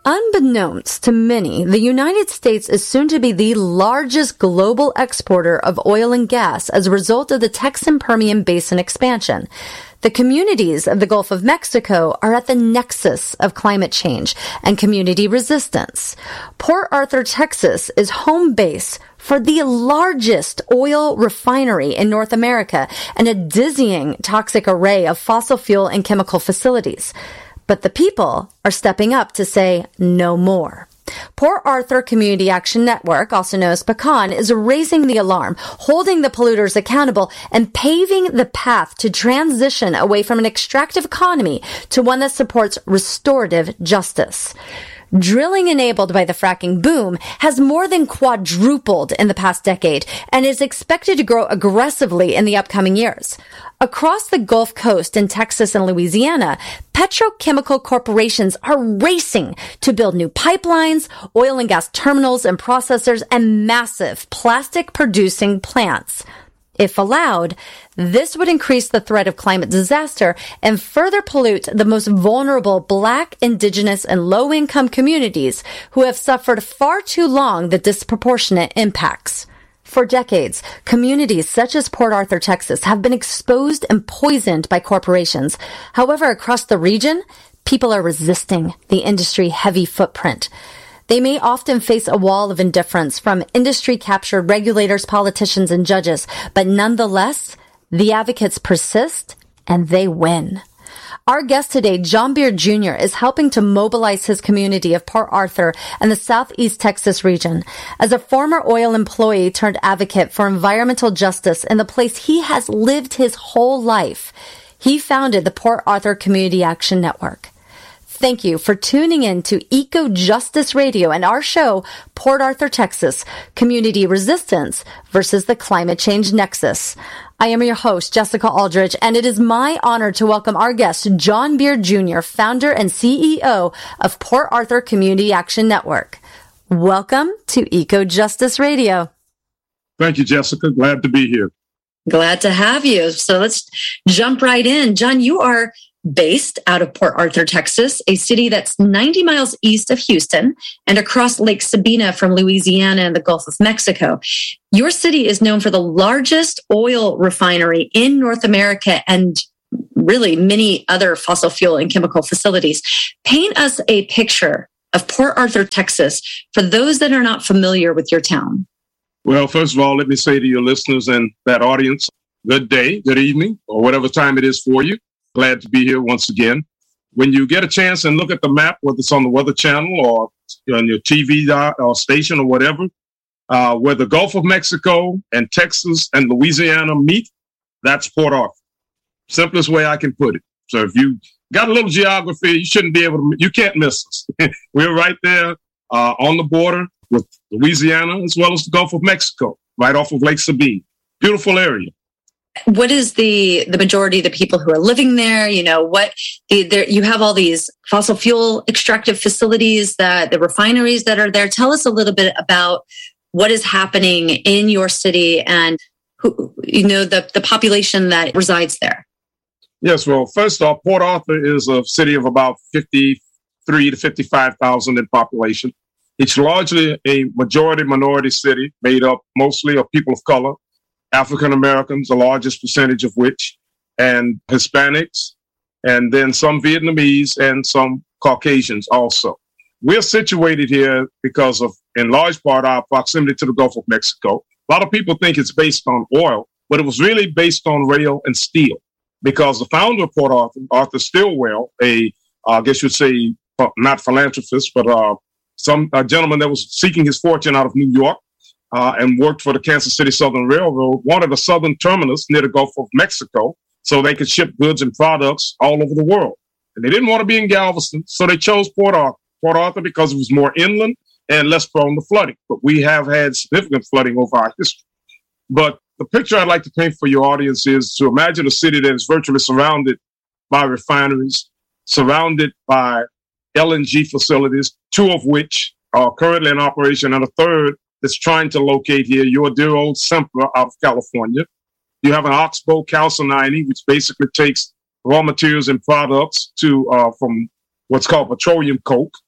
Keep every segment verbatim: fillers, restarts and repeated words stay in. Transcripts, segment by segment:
Unbeknownst to many, the United States is soon to be the largest global exporter of oil and gas as a result of the Texan Permian Basin expansion. The communities of the Gulf of Mexico are at the nexus of climate change and community resistance. Port Arthur, Texas is home base for the largest oil refinery in North America and a dizzying toxic array of fossil fuel and chemical facilities. But the people are stepping up to say no more. Port Arthur Community Action Network, also known as PACAN, is raising the alarm, holding the polluters accountable, and paving the path to transition away from an extractive economy to one that supports restorative justice. Drilling enabled by the fracking boom has more than quadrupled in the past decade and is expected to grow aggressively in the upcoming years. Across the Gulf Coast in Texas and Louisiana, petrochemical corporations are racing to build new pipelines, oil and gas terminals and processors, and massive plastic-producing plants. If allowed, this would increase the threat of climate disaster and further pollute the most vulnerable Black, Indigenous, and low-income communities who have suffered far too long the disproportionate impacts. For decades, communities such as Port Arthur, Texas, have been exposed and poisoned by corporations. However, across the region, people are resisting the industry-heavy footprint. They may often face a wall of indifference from industry-captured regulators, politicians, and judges, but nonetheless, the advocates persist and they win. Our guest today, John Beard Junior, is helping to mobilize his community of Port Arthur and the Southeast Texas region. As a former oil employee turned advocate for environmental justice in the place he has lived his whole life, he founded the Port Arthur Community Action Network. Thank you for tuning in to Eco Justice Radio and our show, Port Arthur, Texas, Community Resistance versus the Climate Change Nexus. I am your host, Jessica Aldridge, and it is my honor to welcome our guest, John Beard Junior, founder and C E O of Port Arthur Community Action Network. Welcome to Eco Justice Radio. Thank you, Jessica. Glad to be here. Glad to have you. So let's jump right in. John, you are based out of Port Arthur, Texas, a city that's ninety miles east of Houston and across Lake Sabina from Louisiana and the Gulf of Mexico. Your city is known for the largest oil refinery in North America and really many other fossil fuel and chemical facilities. Paint us a picture of Port Arthur, Texas, for those that are not familiar with your town. Well, first of all, let me say to your listeners and that audience, good day, good evening, or whatever time it is for you. Glad to be here once again. When you get a chance and look at the map, whether it's on the Weather Channel or on your T V or station or whatever, uh, where the Gulf of Mexico and Texas and Louisiana meet, that's Port Arthur. Simplest way I can put it. So if you got a little geography, you shouldn't be able to, you can't miss us. We're right there uh, on the border with Louisiana as well as the Gulf of Mexico, right off of Lake Sabine. Beautiful area. What is the the majority of the people who are living there? You know, what the, there, you have all these fossil fuel extractive facilities, that the refineries that are there. Tell us a little bit about what is happening in your city and who, you know, the, the population that resides there. Yes, well, first off, Port Arthur is a city of about fifty-three to fifty-five thousand in population. It's largely a majority minority city made up mostly of people of color. African Americans, the largest percentage of which, and Hispanics, and then some Vietnamese and some Caucasians also. We're situated here because of, in large part, our proximity to the Gulf of Mexico. A lot of people think it's based on oil, but it was really based on rail and steel, because the founder of Port Arthur, Arthur Stilwell, a, uh, I guess you'd say, not philanthropist, but uh, some a gentleman that was seeking his fortune out of New York, Uh, and worked for the Kansas City Southern Railroad, wanted a southern terminus near the Gulf of Mexico so they could ship goods and products all over the world. And they didn't want to be in Galveston, so they chose Port Arthur. Port Arthur because it was more inland and less prone to flooding. But we have had significant flooding over our history. But the picture I'd like to paint for your audience is to imagine a city that is virtually surrounded by refineries, surrounded by L N G facilities, two of which are currently in operation, and a third that's trying to locate here, your dear old Sempra out of California. You have an Oxbow calcinini, which basically takes raw materials and products to uh, from what's called petroleum coke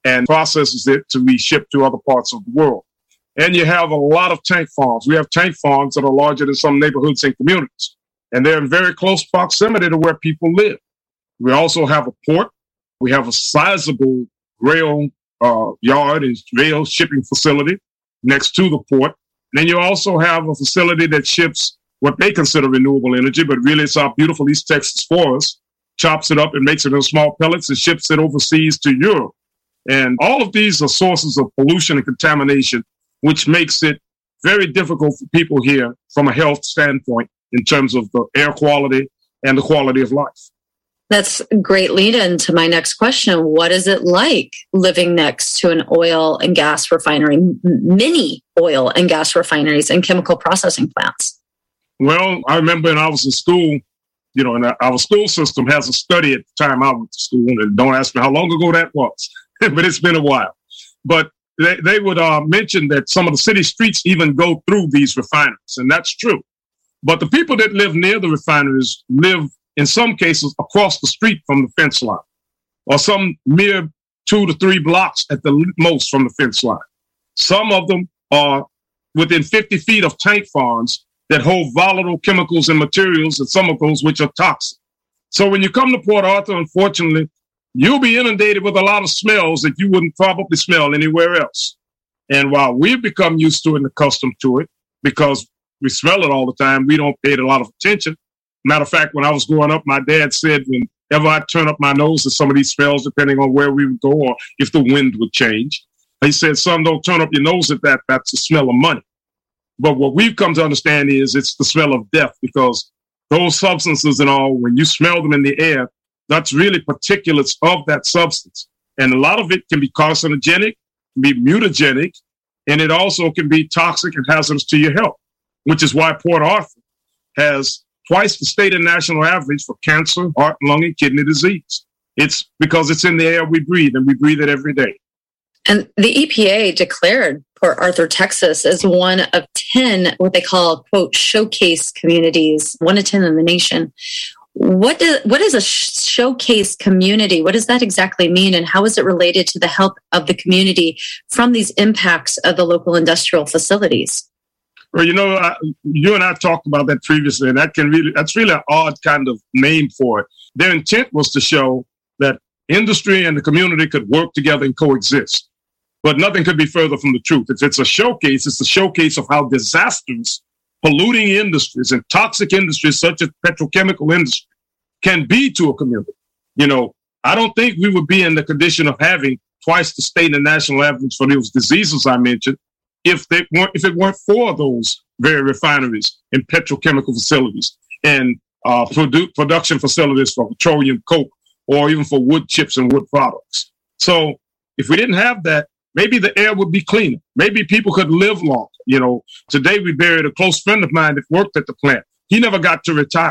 and processes it to be shipped to other parts of the world. And you have a lot of tank farms. We have tank farms that are larger than some neighborhoods and communities, and they're in very close proximity to where people live. We also have a port. We have a sizable rail uh, yard and rail shipping facility next to the port. And then you also have a facility that ships what they consider renewable energy, but really it's our beautiful East Texas forest, chops it up and makes it in small pellets and ships it overseas to Europe. And all of these are sources of pollution and contamination, which makes it very difficult for people here from a health standpoint in terms of the air quality and the quality of life. That's a great lead into my next question. What is it like living next to an oil and gas refinery, many oil and gas refineries and chemical processing plants? Well, I remember when I was in school, you know, and our school system has a study at the time I went to school, and don't ask me how long ago that was, but it's been a while. But they, they would uh, mention that some of the city streets even go through these refineries, and that's true. But the people that live near the refineries live, in some cases, across the street from the fence line, or some mere two to three blocks at the most from the fence line. Some of them are within fifty feet of tank farms that hold volatile chemicals and materials, and some of those which are toxic. So when you come to Port Arthur, unfortunately, you'll be inundated with a lot of smells that you wouldn't probably smell anywhere else. And while we've become used to it and accustomed to it, because we smell it all the time, we don't pay it a lot of attention. Matter of fact, when I was growing up, my dad said whenever I turn up my nose to some of these smells, depending on where we would go or if the wind would change, he said, son, don't turn up your nose at that. That's the smell of money. But what we've come to understand is it's the smell of death, because those substances and all, when you smell them in the air, that's really particulates of that substance. And a lot of it can be carcinogenic, can be mutagenic, and it also can be toxic and hazardous to your health, which is why Port Arthur has twice the state and national average for cancer, heart, lung, and kidney disease. It's because it's in the air we breathe, and we breathe it every day. And the E P A declared Port Arthur, Texas, as one of ten, what they call, quote, showcase communities, one of ten in the nation. What, do, what is a showcase community? What does that exactly mean? And how is it related to the health of the community from these impacts of the local industrial facilities? Well, you know, I, you and I talked about that previously, and that can really, that's really an odd kind of name for it. Their intent was to show that industry and the community could work together and coexist. But nothing could be further from the truth. If it's a showcase, it's a showcase of how disastrous polluting industries and toxic industries such as petrochemical industry can be to a community. You know, I don't think we would be in the condition of having twice the state and national average for those diseases I mentioned if they weren't, if it weren't for those very refineries and petrochemical facilities and uh, produ- production facilities for petroleum coke or even for wood chips and wood products. So if we didn't have that, maybe the air would be cleaner. Maybe people could live longer. You know, today we buried a close friend of mine that worked at the plant. He never got to retire.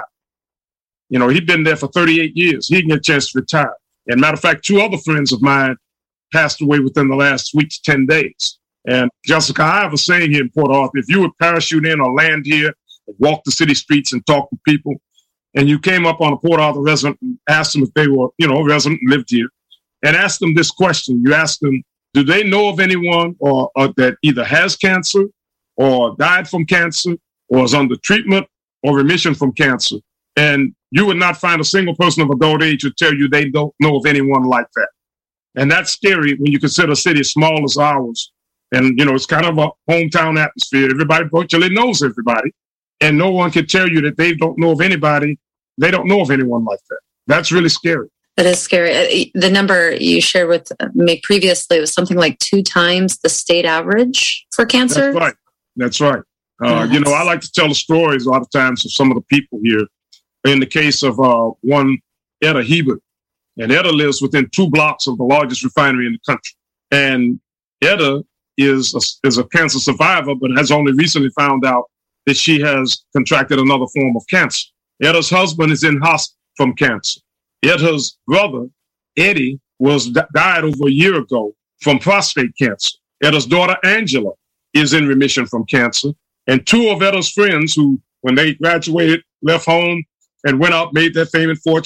You know, he'd been there for thirty-eight years. He didn't get a chance to retire. And matter of fact, two other friends of mine passed away within the last week to ten days. And Jessica, I have a saying here in Port Arthur, if you would parachute in or land here, and walk the city streets and talk to people, and you came up on a Port Arthur resident and asked them if they were, you know, a resident and lived here, and asked them this question. You asked them, do they know of anyone or, or that either has cancer or died from cancer or is under treatment or remission from cancer? And you would not find a single person of adult age who tell you they don't know of anyone like that. And that's scary when you consider a city as small as ours. And, you know, it's kind of a hometown atmosphere. Everybody virtually knows everybody. And no one can tell you that they don't know of anybody. They don't know of anyone like that. That's really scary. That is scary. The number you shared with me previously was something like two times the state average for cancer. That's right. That's right. Uh, yes. You know, I like to tell the stories a lot of times of some of the people here. In the case of uh, one, Etta Hebert. And Etta lives within two blocks of the largest refinery in the country. And Etta is a, is a cancer survivor, but has only recently found out that she has contracted another form of cancer. Etta's husband is in hospital from cancer. Etta's brother, Eddie, was died over a year ago from prostate cancer. Etta's daughter, Angela, is in remission from cancer. And two of Etta's friends who, when they graduated, left home and went out, made their fame and fortune,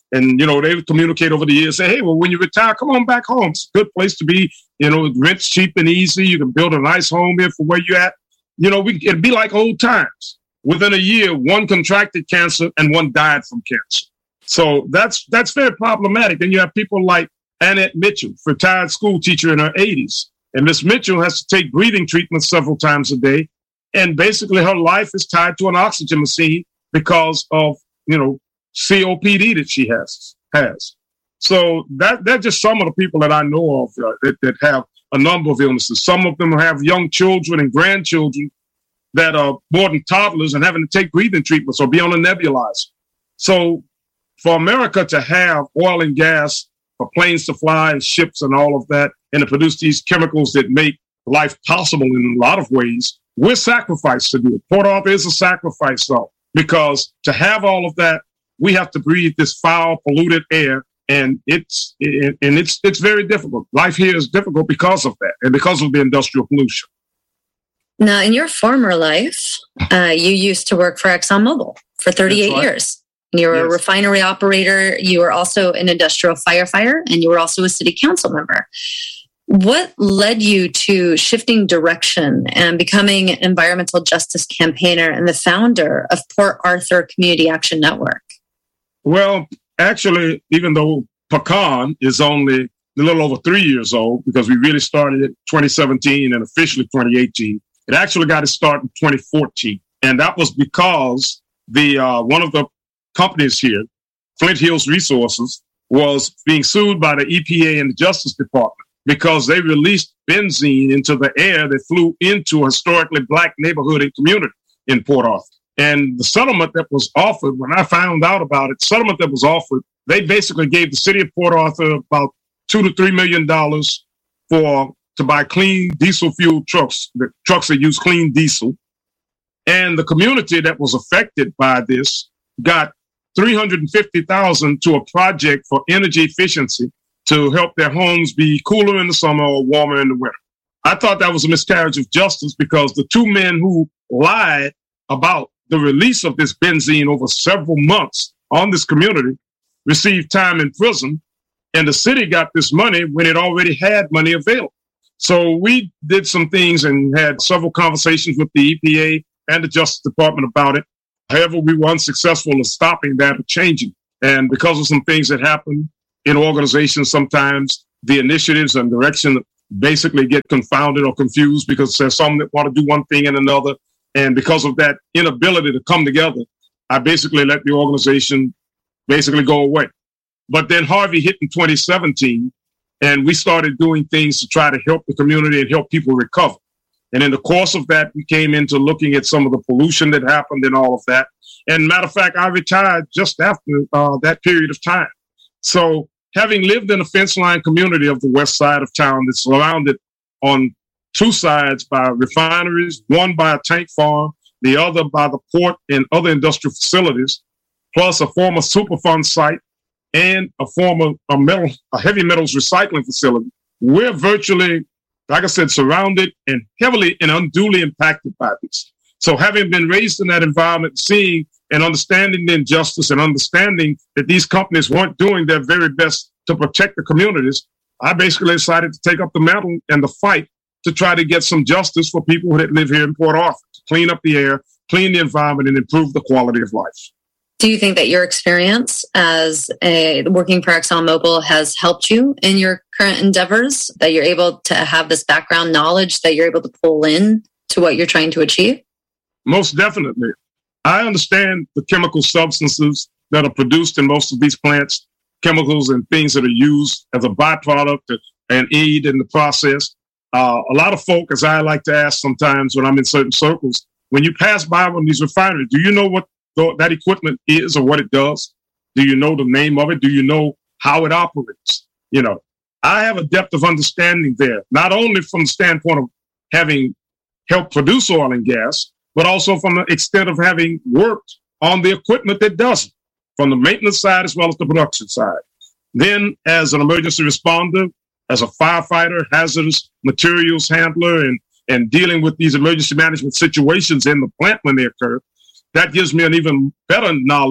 And, you know, they would communicate over the years, say, hey, well, when you retire, come on back home. It's a good place to be. You know, rent's cheap and easy. You can build a nice home here for where you're at. You know, we, it'd be like old times. Within a year, one contracted cancer and one died from cancer. So that's that's very problematic. And you have people like Annette Mitchell, retired school teacher in her eighties. And Miss Mitchell has to take breathing treatments several times a day. And basically her life is tied to an oxygen machine because of, you know, C O P D that she has. has. So that they're just some of the people that I know of uh, that, that have a number of illnesses. Some of them have young children and grandchildren that are more than toddlers and having to take breathing treatments or be on a nebulizer. So for America to have oil and gas, for planes to fly and ships and all of that, and to produce these chemicals that make life possible in a lot of ways, we're sacrificed to do it. Port Arthur is a sacrifice, though, because to have all of that, we have to breathe this foul, polluted air, and it's it, and it's it's very difficult. Life here is difficult because of that, and because of the industrial pollution. Now, in your former life, uh, you used to work for ExxonMobil for thirty-eight right. years. You were yes. a refinery operator. You were also an industrial firefighter, and you were also a city council member. What led you to shifting direction and becoming an environmental justice campaigner and the founder of Port Arthur Community Action Network? Well, actually, even though Pecan is only a little over three years old, because we really started in twenty seventeen and officially twenty eighteen, it actually got its start in twenty fourteen. And that was because the uh, one of the companies here, Flint Hills Resources, was being sued by the E P A and the Justice Department because they released benzene into the air that flew into a historically black neighborhood and community in Port Arthur. And the settlement that was offered, when I found out about it, settlement that was offered, they basically gave the city of Port Arthur about two to three million dollars for to buy clean diesel fuel trucks, the trucks that use clean diesel. And the community that was affected by this got three hundred fifty thousand dollars to a project for energy efficiency to help their homes be cooler in the summer or warmer in the winter. I thought that was a miscarriage of justice because the two men who lied about the release of this benzene over several months on this community received time in prison, and the city got this money when it already had money available. So we did some things and had several conversations with the E P A and the Justice Department about it. However, we were unsuccessful in stopping that or changing. And because of some things that happen in organizations, sometimes the initiatives and direction basically get confounded or confused because there's some that want to do one thing and another. And because of that inability to come together, I basically let the organization basically go away. But then Harvey hit in twenty seventeen, and we started doing things to try to help the community and help people recover. And in the course of that, we came into looking at some of the pollution that happened and all of that. And matter of fact, I retired just after uh, that period of time. So having lived in a fence line community of the west side of town that's surrounded on two sides by refineries, one by a tank farm, the other by the port and other industrial facilities, plus a former Superfund site and a former a metal, a heavy metals recycling facility. We're virtually, like I said, surrounded and heavily and unduly impacted by this. So having been raised in that environment, seeing and understanding the injustice and understanding that these companies weren't doing their very best to protect the communities, I basically decided to take up the mantle and the fight to try to get some justice for people that live here in Port Arthur, to clean up the air, clean the environment, and improve the quality of life. Do you think that your experience as a working for ExxonMobil has helped you in your current endeavors, that you're able to have this background knowledge that you're able to pull in to what you're trying to achieve? Most definitely. I understand the chemical substances that are produced in most of these plants, chemicals and things that are used as a byproduct and aid in the process. Uh, a lot of folk, as I like to ask sometimes when I'm in certain circles, when you pass by one of these refineries, do you know what th- that equipment is or what it does? Do you know the name of it? Do you know how it operates? You know, I have a depth of understanding there, not only from the standpoint of having helped produce oil and gas, but also from the extent of having worked on the equipment that does it, from the maintenance side as well as the production side. Then, as an emergency responder, as a firefighter, hazardous materials handler, and, and dealing with these emergency management situations in the plant when they occur, that gives me an even better knowledge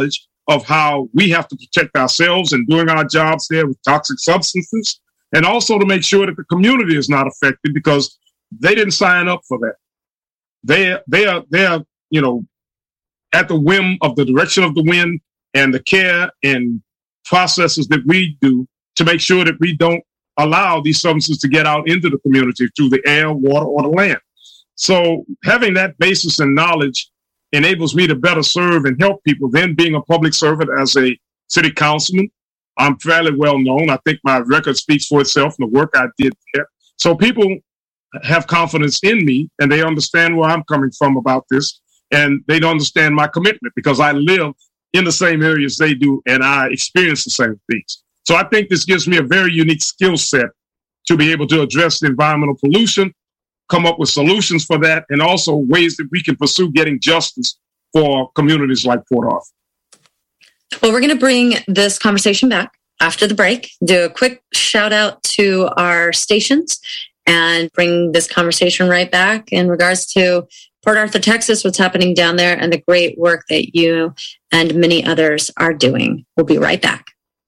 of how we have to protect ourselves and doing our jobs there with toxic substances, and also to make sure that the community is not affected because they didn't sign up for that. They they are they are you know at the whim of the direction of the wind and the care and processes that we do to make sure that we don't allow these substances to get out into the community through the air, water, or the land. So having that basis and knowledge enables me to better serve and help people. Then being a public servant as a city councilman, I'm fairly well known. I think my record speaks for itself and the work I did there. So people have confidence in me and they understand where I'm coming from about this. And they don't understand my commitment because I live in the same areas they do and I experience the same things. So I think this gives me a very unique skill set to be able to address the environmental pollution, come up with solutions for that, and also ways that we can pursue getting justice for communities like Port Arthur. Well, we're going to bring this conversation back after the break, do a quick shout out to our stations, and bring this conversation right back in regards to Port Arthur, Texas, what's happening down there, and the great work that you and many others are doing. We'll be right back.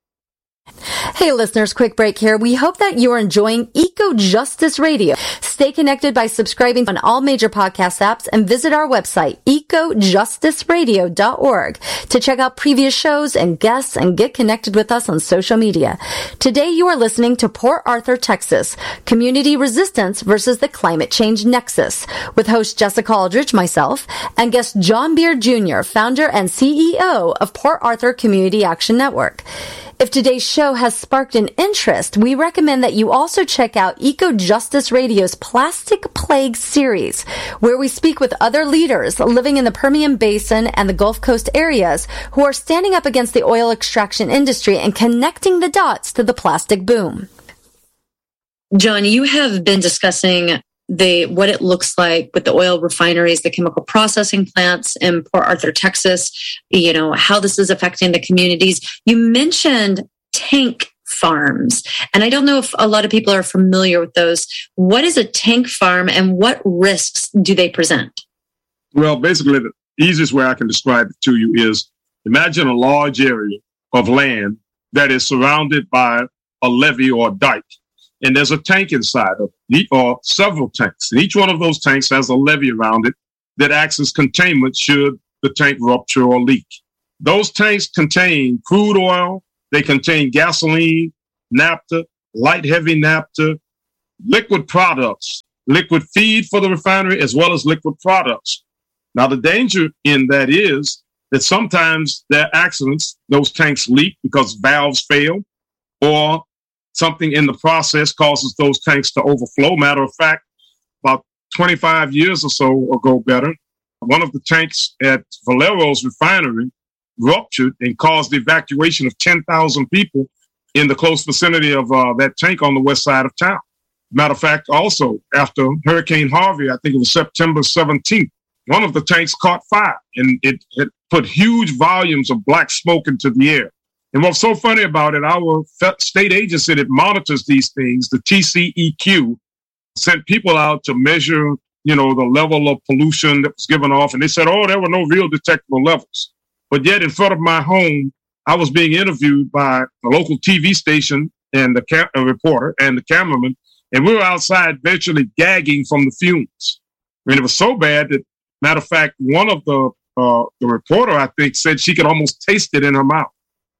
Hey listeners, quick break here. We hope that you are enjoying Eco Justice Radio. Stay connected by subscribing on all major podcast apps and visit our website, eco justice radio dot org, to check out previous shows and guests and get connected with us on social media. Today you are listening to Port Arthur, Texas, Community Resistance versus the Climate Change Nexus, with host Jessica Aldridge, myself, and guest John Beard Junior, founder and C E O of Port Arthur Community Action Network. If today's show has sparked an interest, we recommend that you also check out Eco Justice Radio's Plastic Plague series, where we speak with other leaders living in the Permian Basin and the Gulf Coast areas who are standing up against the oil extraction industry and connecting the dots to the plastic boom. John, you have been discussing the what it looks like with the oil refineries, the chemical processing plants in Port Arthur, Texas, you know, how this is affecting the communities. You mentioned tank farms, and I don't know if a lot of people are familiar with those. What is a tank farm and what risks do they present? Well, basically, the easiest way I can describe it to you is imagine a large area of land that is surrounded by a levee or a dike. And there's a tank inside of it, or several tanks. And each one of those tanks has a levee around it that acts as containment should the tank rupture or leak. Those tanks contain crude oil, they contain gasoline, naphtha, light heavy naphtha, liquid products, liquid feed for the refinery, as well as liquid products. Now, the danger in that is that sometimes there are accidents. Those tanks leak because valves fail, or something in the process causes those tanks to overflow. Matter of fact, about twenty-five years or so ago, better, one of the tanks at Valero's refinery ruptured and caused the evacuation of ten thousand people in the close vicinity of uh, that tank on the west side of town. Matter of fact, also, after Hurricane Harvey, I think it was September seventeenth, one of the tanks caught fire, and it, it put huge volumes of black smoke into the air. And what's so funny about it, our state agency that monitors these things, the T C E Q, sent people out to measure, you know, the level of pollution that was given off. And they said, oh, there were no real detectable levels. But yet in front of my home, I was being interviewed by a local T V station and the ca- a reporter and the cameraman. And we were outside virtually gagging from the fumes. I mean, it was so bad that, matter of fact, one of the, uh, the reporter, I think, said she could almost taste it in her mouth.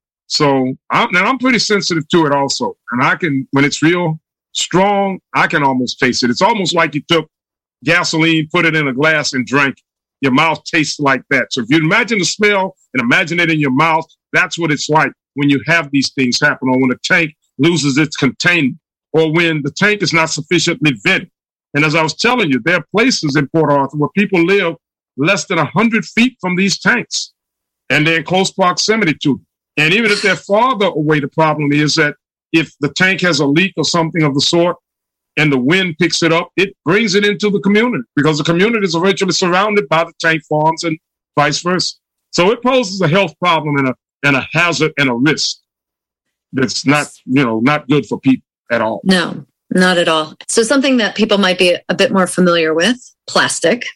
So I'm, now I'm pretty sensitive to it also. And I can, when it's real strong, I can almost taste it. It's almost like you took gasoline, put it in a glass and drank. Your mouth tastes like that. So if you imagine the smell and imagine it in your mouth, that's what it's like when you have these things happen, or when a tank loses its containment, or when the tank is not sufficiently vented. And as I was telling you, there are places in Port Arthur where people live less than one hundred feet from these tanks, and they're in close proximity to them. And even if they're farther away, the problem is that if the tank has a leak or something of the sort and the wind picks it up, it brings it into the community because the communities are virtually surrounded by the tank farms and vice versa. So it poses a health problem and a, and a hazard and a risk that's not, you know, not good for people at all. No, not at all. So something that people might be a bit more familiar with, plastic.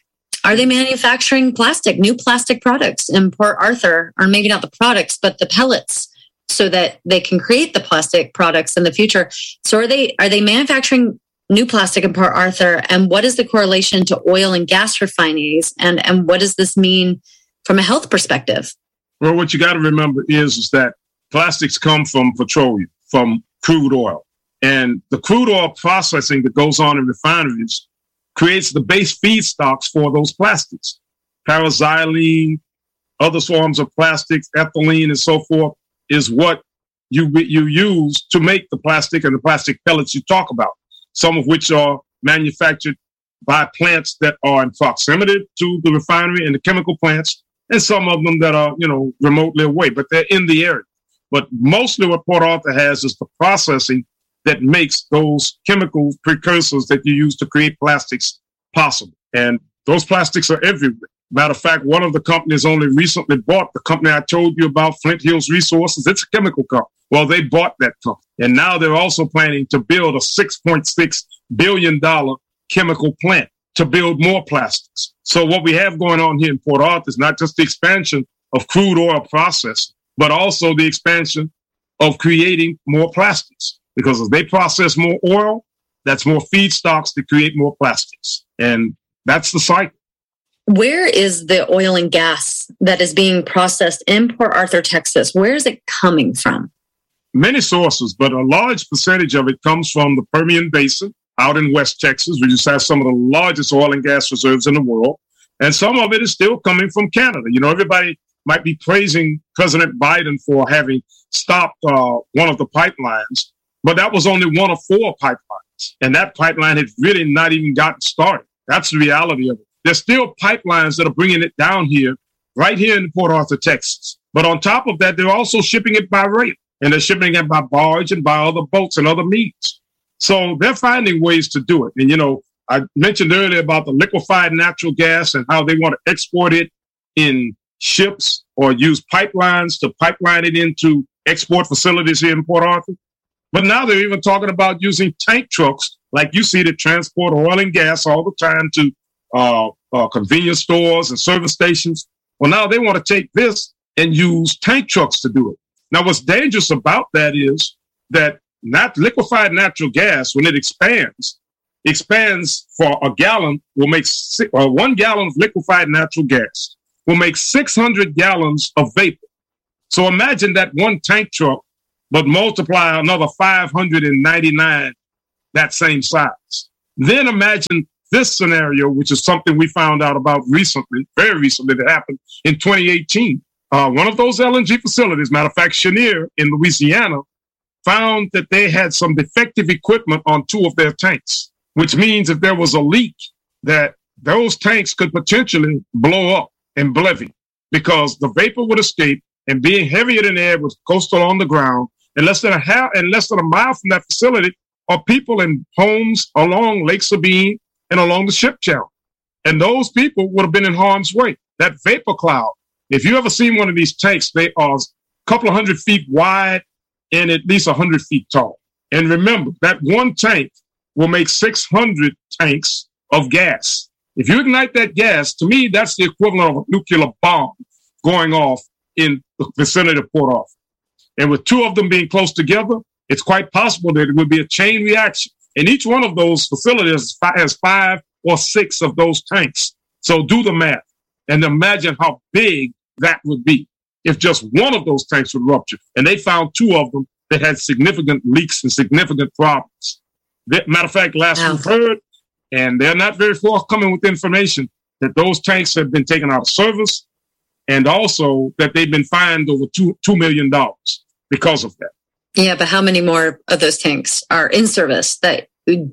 Are they manufacturing plastic, new plastic products in Port Arthur, or maybe not the products, but the pellets, so that they can create the plastic products in the future? So are they are they manufacturing new plastic in Port Arthur? And what is the correlation to oil and gas refineries? And, and what does this mean from a health perspective? Well, what you got to remember is, is that plastics come from petroleum, from crude oil. And the crude oil processing that goes on in refineries creates the base feedstocks for those plastics. Paraxylene, other forms of plastics, ethylene, and so forth, is what you you use to make the plastic and the plastic pellets you talk about, some of which are manufactured by plants that are in proximity to the refinery and the chemical plants, and some of them that are, you know, remotely away, but they're in the area. But mostly what Port Arthur has is the processing that makes those chemical precursors that you use to create plastics possible. And those plastics are everywhere. Matter of fact, one of the companies only recently bought the company I told you about, Flint Hills Resources. It's a chemical company. Well, they bought that company. And now they're also planning to build a six point six billion dollars chemical plant to build more plastics. So what we have going on here in Port Arthur is not just the expansion of crude oil processing, but also the expansion of creating more plastics. Because as they process more oil, that's more feedstocks to create more plastics. And that's the cycle. Where is the oil and gas that is being processed in Port Arthur, Texas? Where is it coming from? Many sources, but a large percentage of it comes from the Permian Basin out in West Texas, which has some of the largest oil and gas reserves in the world. And some of it is still coming from Canada. You know, everybody might be praising President Biden for having stopped uh, one of the pipelines, but that was only one of four pipelines. And that pipeline had really not even gotten started. That's the reality of it. There's still pipelines that are bringing it down here, right here in Port Arthur, Texas. But on top of that, they're also shipping it by rail, and they're shipping it by barge and by other boats and other means. So they're finding ways to do it. And, you know, I mentioned earlier about the liquefied natural gas and how they want to export it in ships or use pipelines to pipeline it into export facilities here in Port Arthur. But now they're even talking about using tank trucks like you see that transport oil and gas all the time to uh, uh, convenience stores and service stations. Well, now they want to take this and use tank trucks to do it. Now, what's dangerous about that is that not liquefied natural gas, when it expands, expands for a gallon, will make six, uh, one gallon of liquefied natural gas will make six hundred gallons of vapor. So imagine that one tank truck, but multiply another five hundred ninety-nine that same size. Then imagine this scenario, which is something we found out about recently, very recently, that happened in twenty eighteen. Uh, one of those L N G facilities, matter of fact, Cheniere in Louisiana, found that they had some defective equipment on two of their tanks, which means if there was a leak, that those tanks could potentially blow up and levy because the vapor would escape, and being heavier than air was coastal on the ground. And less than a half, and less than a mile from that facility are people in homes along Lake Sabine and along the ship channel. And those people would have been in harm's way. That vapor cloud, if you ever seen one of these tanks, they are a couple of hundred feet wide and at least one hundred feet tall. And remember, that one tank will make six hundred tanks of gas. If you ignite that gas, to me, that's the equivalent of a nuclear bomb going off in the vicinity of Port Arthur. And with two of them being close together, it's quite possible that it would be a chain reaction. And each one of those facilities has five or six of those tanks. So do the math and imagine how big that would be if just one of those tanks would rupture. And they found two of them that had significant leaks and significant problems. Matter of fact, last wow. we've heard, and they're not very forthcoming with information, that those tanks have been taken out of service, and also that they've been fined over two two million dollars because of that. Yeah, but how many more of those tanks are in service that we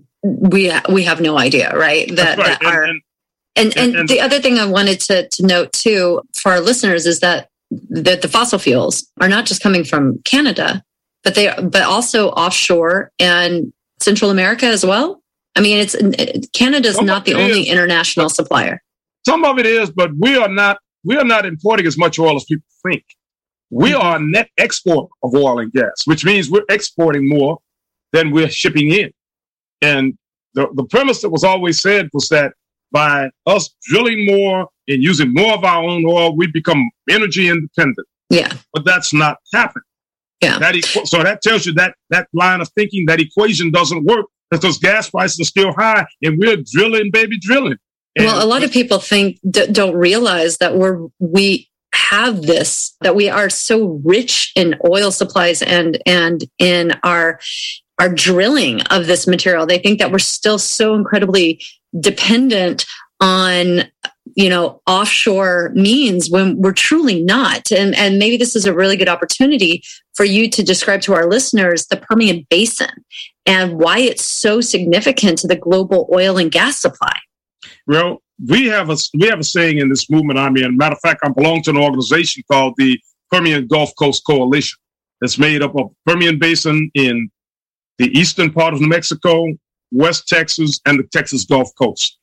we have no idea, right? That, right. that and, are and and, and, and the other thing I wanted to to note too for our listeners is that that the fossil fuels are not just coming from Canada, but they but also offshore and Central America as well. I mean, it's Canada's Some not the only is, international supplier. Some of it is, but we are not. We are not importing as much oil as people think. We mm-hmm. are a net exporter of oil and gas, which means we're exporting more than we're shipping in. And the, the premise that was always said was that by us drilling more and using more of our own oil, we become energy independent. Yeah. But that's not happening. Yeah. That equ- so that tells you that that line of thinking, that equation doesn't work because gas prices are still high and we're drilling, baby, drilling. And well, a lot of people think d- don't realize that we're we have this, that we are so rich in oil supplies and and in our our drilling of this material. They think that we're still so incredibly dependent on, you know, offshore means when we're truly not. And, and maybe this is a really good opportunity for you to describe to our listeners the Permian Basin and why it's so significant to the global oil and gas supply. Well, we have a we have a saying in this movement. I mean, matter of fact, I belong to an organization called the Permian Gulf Coast Coalition. It's made up of the Permian Basin in the eastern part of New Mexico, West Texas, and the Texas Gulf Coast.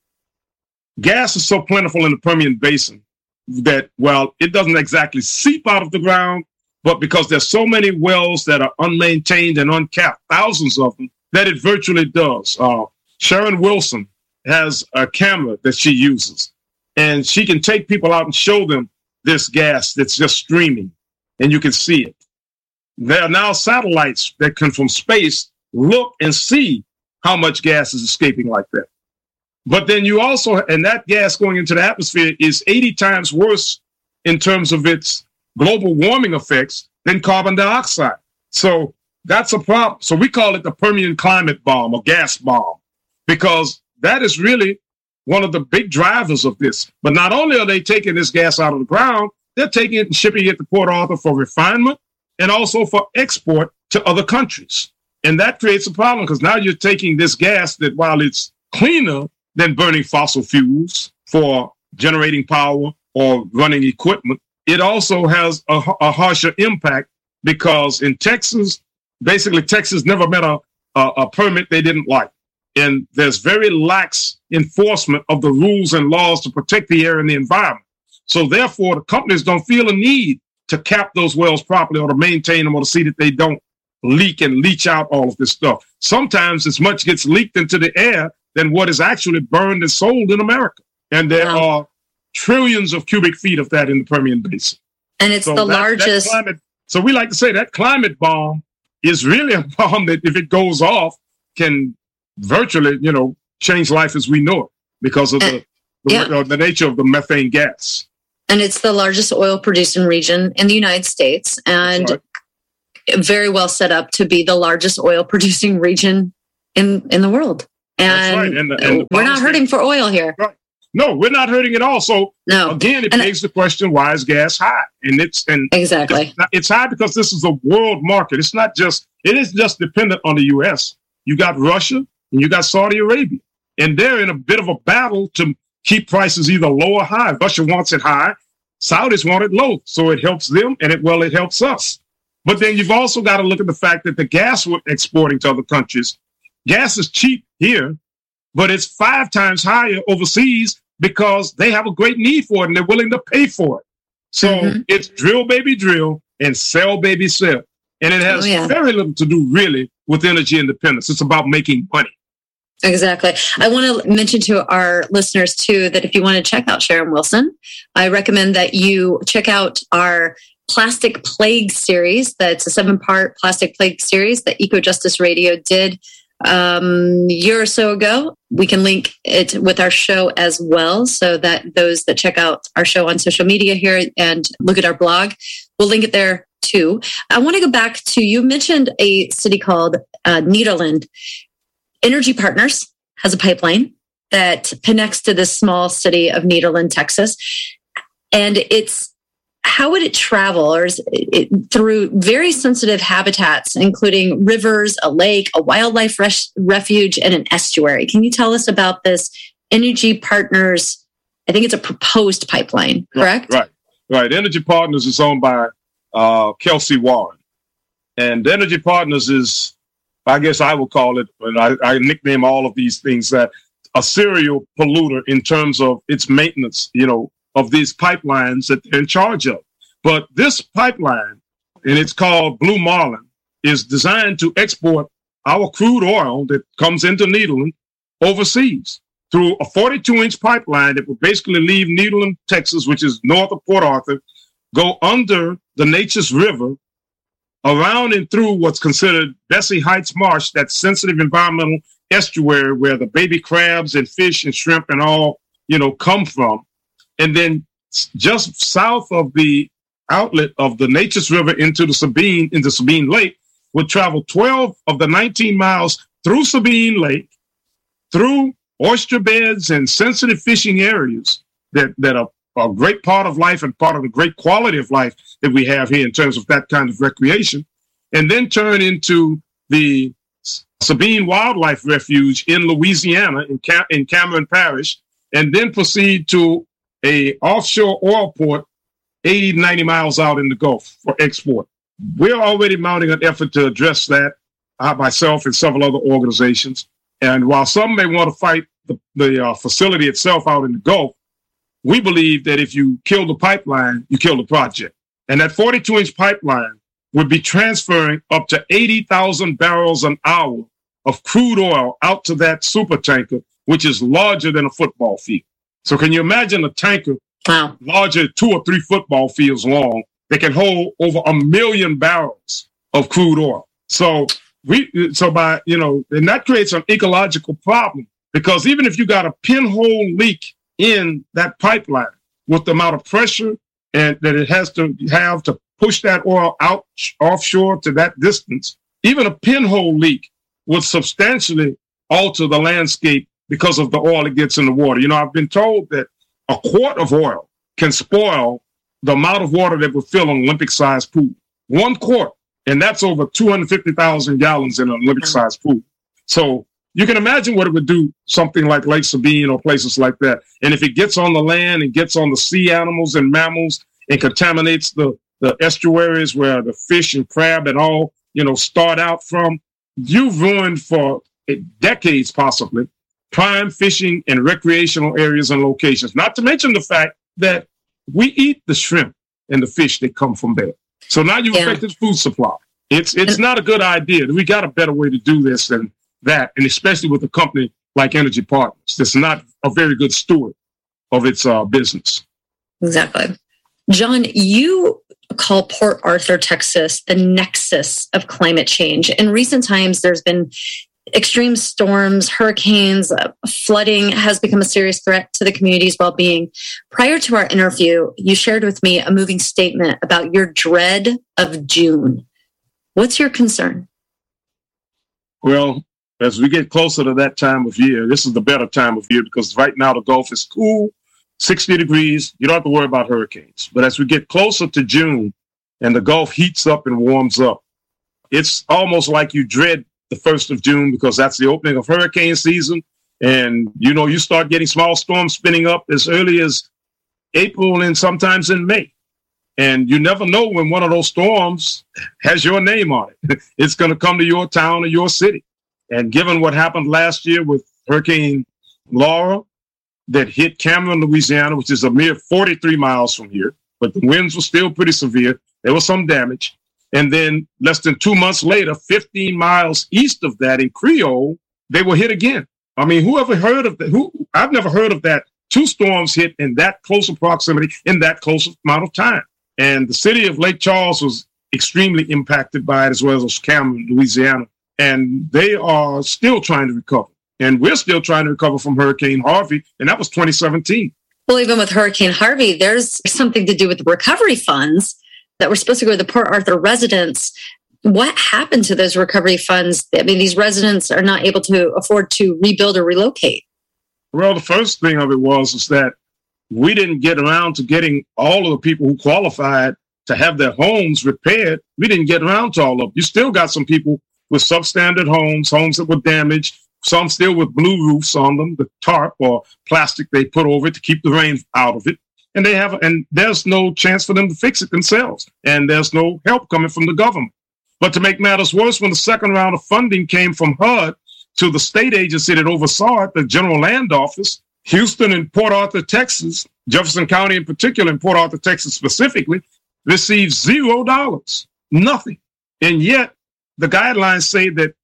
Gas is so plentiful in the Permian Basin that, well, it doesn't exactly seep out of the ground, but because there's so many wells that are unmaintained and uncapped, thousands of them, that it virtually does. Uh, Sharon Wilson has a camera that she uses, and she can take people out and show them this gas that's just streaming, and you can see it. There are now satellites that can, from space, look and see how much gas is escaping like that. But then you also, and that gas going into the atmosphere is eighty times worse in terms of its global warming effects than carbon dioxide. So that's a problem. So we call it the Permian climate bomb or gas bomb, because that is really one of the big drivers of this. But not only are they taking this gas out of the ground, they're taking it and shipping it to Port Arthur for refinement and also for export to other countries. And that creates a problem because now you're taking this gas that, while it's cleaner than burning fossil fuels for generating power or running equipment, it also has a, a harsher impact because in Texas, basically Texas never met a, a, a permit they didn't like. And there's very lax enforcement of the rules and laws to protect the air and the environment. So therefore, the companies don't feel a need to cap those wells properly or to maintain them or to see that they don't leak and leach out all of this stuff. Sometimes as much gets leaked into the air than what is actually burned and sold in America. And there wow. are trillions of cubic feet of that in the Permian Basin. And it's so the that, largest. That climate, so we like to say that climate bomb is really a bomb that, if it goes off, can virtually, you know, change life as we know it because of the, the, yeah. uh, the nature of the methane gas. And it's the largest oil producing region in the United States and right. very well set up to be the largest oil producing region in, in the world. And, That's right. and, the, and the we're not hurting for oil here. Right. No, we're not hurting at all. So no. again, it and begs the question, why is gas high? And it's and exactly it's, it's high because this is a world market. It's not just, it is just dependent on the U S. You got Russia and you got Saudi Arabia. And they're in a bit of a battle to keep prices either low or high. Russia wants it high. Saudis want it low. So it helps them and it, well, it helps us. But then you've also got to look at the fact that the gas we're exporting to other countries, gas is cheap here, but it's five times higher overseas because they have a great need for it and they're willing to pay for it. So mm-hmm. it's drill, baby, drill and sell, baby, sell. And it has oh, yeah. very little to do really with energy independence. It's about making money. Exactly. I want to mention to our listeners, too, that if you want to check out Sharon Wilson, I recommend that you check out our Plastic Plague series. That's a seven-part Plastic Plague series that Eco Justice Radio did um, a year or so ago. We can link it with our show as well, so that those that check out our show on social media here and look at our blog, we'll link it there, too. I want to go back to, you mentioned a city called uh, Nederland. Energy Partners has a pipeline that connects to this small city of Nederland, Texas. And it's, how would it travel? Or is it through very sensitive habitats, including rivers, a lake, a wildlife res- refuge, and an estuary. Can you tell us about this Energy Partners? I think it's a proposed pipeline, correct? Right, right. right. Energy Partners is owned by uh, Kelsey Warren. And Energy Partners is, I guess I would call it, and I, I nickname all of these things, that a serial polluter in terms of its maintenance, you know, of these pipelines that they're in charge of. But this pipeline, and it's called Blue Marlin, is designed to export our crude oil that comes into Nederland overseas. through a forty-two inch pipeline that would basically leave Nederland, Texas, which is north of Port Arthur, go under the Neches River, around and through what's considered Bessie Heights Marsh, that sensitive environmental estuary where the baby crabs and fish and shrimp and all, you know, come from. And then just south of the outlet of the Neches River into the Sabine, into Sabine Lake, would travel twelve of the nineteen miles through Sabine Lake, through oyster beds and sensitive fishing areas that, that are a great part of life and part of the great quality of life that we have here in terms of that kind of recreation, and then turn into the Sabine Wildlife Refuge in Louisiana, in, Cam- in Cameron Parish, and then proceed to a offshore oil port eighty, ninety miles out in the Gulf for export. We're already mounting an effort to address that, uh, myself and several other organizations. And while some may want to fight the, the uh, facility itself out in the Gulf, we believe that if you kill the pipeline, you kill the project. And that forty-two inch pipeline would be transferring up to eighty thousand barrels an hour of crude oil out to that super tanker, which is larger than a football field. So can you imagine a tanker wow. larger, two or three football fields long, that can hold over a million barrels of crude oil? So we, so by, you know, and that creates an ecological problem, because even if you got a pinhole leak in that pipeline with the amount of pressure and that it has to have to push that oil out offshore to that distance, even a pinhole leak would substantially alter the landscape because of the oil that gets in the water. You know, I've been told that a quart of oil can spoil the amount of water that would fill an Olympic-sized pool. One quart, and that's over two hundred fifty thousand gallons in an Olympic-sized pool. So you can imagine what it would do, something like Lake Sabine or places like that. And if it gets on the land and gets on the sea animals and mammals and contaminates the, the estuaries where the fish and crab and all, you know, start out from, you've ruined for decades possibly prime fishing and recreational areas and locations, not to mention the fact that we eat the shrimp and the fish that come from there. So now you've yeah. affected food supply. It's it's not a good idea. We got a better way to do this than that, and especially with a company like Energy Partners. That's not a very good steward of its uh, business. Exactly. John, you call Port Arthur, Texas, the nexus of climate change. In recent times, there's been extreme storms, hurricanes, uh, flooding has become a serious threat to the community's well-being. Prior to our interview, you shared with me a moving statement about your dread of June. What's your concern? Well, as we get closer to that time of year, this is the better time of year, because right now the Gulf is cool, sixty degrees. You don't have to worry about hurricanes. But as we get closer to June and the Gulf heats up and warms up, it's almost like you dread the first of June, because that's the opening of hurricane season. And, you know, you start getting small storms spinning up as early as April and sometimes in May. And you never know when one of those storms has your name on it. It's going to come to your town or your city. And given what happened last year with Hurricane Laura that hit Cameron, Louisiana, which is a mere forty-three miles from here, but the winds were still pretty severe. There was some damage. And then less than two months later, fifteen miles east of that in Creole, they were hit again. I mean, whoever heard of that? Who I've never heard of that. Two storms hit in that close of proximity in that close amount of time. And the city of Lake Charles was extremely impacted by it, as well as Cameron, Louisiana. And they are still trying to recover. And we're still trying to recover from Hurricane Harvey. And that was twenty seventeen. Well, even with Hurricane Harvey, there's something to do with the recovery funds that were supposed to go to the Port Arthur residents. What happened to those recovery funds? I mean, these residents are not able to afford to rebuild or relocate. Well, the first thing of it was is that we didn't get around to getting all of the people who qualified to have their homes repaired. We didn't get around to all of them. You still got some people with substandard homes, homes that were damaged, some still with blue roofs on them, the tarp or plastic they put over it to keep the rain out of it. And they have, and there's no chance for them to fix it themselves. And there's no help coming from the government. But to make matters worse, when the second round of funding came from H U D to the state agency that oversaw it, the General Land Office, Houston and Port Arthur, Texas, Jefferson County in particular, and Port Arthur, Texas specifically, received zero dollars, nothing. And yet the guidelines say that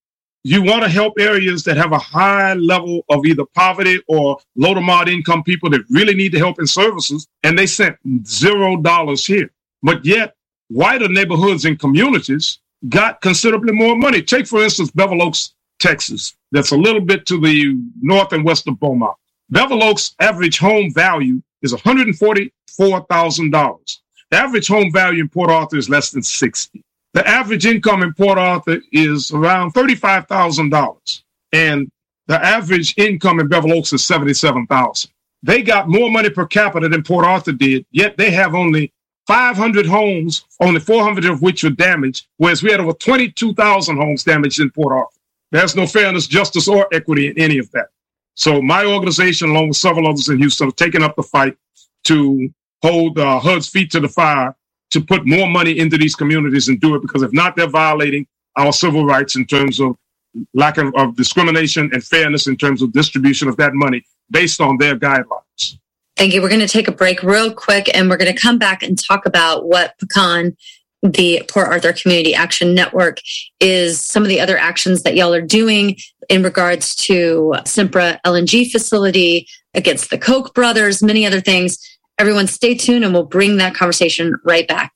you want to help areas that have a high level of either poverty or low to moderate income people that really need the help and services, and they sent zero dollars here. But yet, whiter neighborhoods and communities got considerably more money. Take, for instance, Bevel Oaks, Texas. That's a little bit to the north and west of Beaumont. Bevel Oaks' average home value is one hundred forty-four thousand dollars. The average home value in Port Arthur is less than sixty. The average income in Port Arthur is around thirty-five thousand dollars. And the average income in Bevel Oaks is seventy-seven thousand dollars. They got more money per capita than Port Arthur did, yet they have only five hundred homes, only four hundred of which were damaged, whereas we had over twenty-two thousand homes damaged in Port Arthur. There's no fairness, justice, or equity in any of that. So my organization, along with several others in Houston, have taken up the fight to hold uh, H U D's feet to the fire, to put more money into these communities and do it, because if not, they're violating our civil rights in terms of lack of, of discrimination and fairness in terms of distribution of that money based on their guidelines. Thank you. We're going to take a break real quick, and we're going to come back and talk about what Pecan, the Port Arthur Community Action Network, is, some of the other actions that y'all are doing in regards to Sempra L N G facility, against the Koch brothers, many other things. Everyone stay tuned, and we'll bring that conversation right back.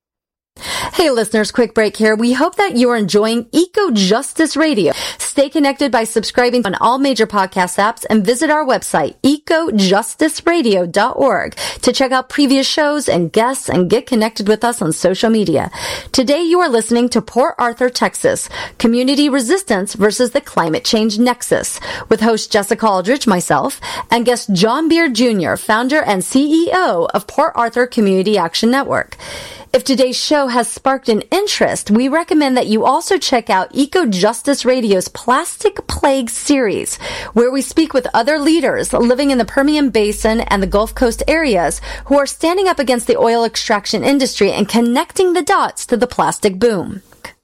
Hey listeners, quick break here. We hope that you are enjoying Eco Justice Radio. Stay connected by subscribing on all major podcast apps and visit our website, eco justice radio dot org, to check out previous shows and guests and get connected with us on social media. Today you are listening to Port Arthur, Texas, Community Resistance versus the Climate Change Nexus, with host Jessica Aldridge, myself, and guest John Beard Junior, founder and C E O of Port Arthur Community Action Network. If today's show has sparked an interest, we recommend that you also check out Eco Justice Radio's Plastic Plague series, where we speak with other leaders living in the Permian Basin and the Gulf Coast areas who are standing up against the oil extraction industry and connecting the dots to the plastic boom.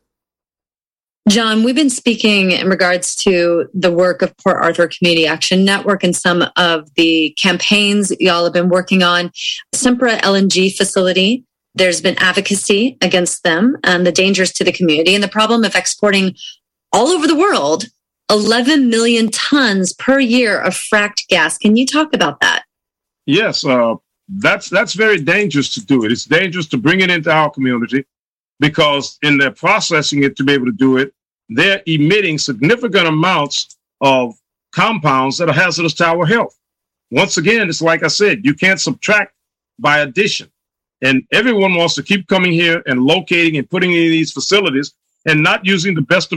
John, we've been speaking in regards to the work of Port Arthur Community Action Network and some of the campaigns y'all have been working on. Sempra L N G facility, there's been advocacy against them and the dangers to the community and the problem of exporting all over the world eleven million tons per year of fracked gas. Can you talk about that? Yes, uh, that's that's very dangerous to do it. It's dangerous to bring it into our community because in their processing it to be able to do it, they're emitting significant amounts of compounds that are hazardous to our health. Once again, it's like I said, you can't subtract by addition. And everyone wants to keep coming here and locating and putting in these facilities and not using the best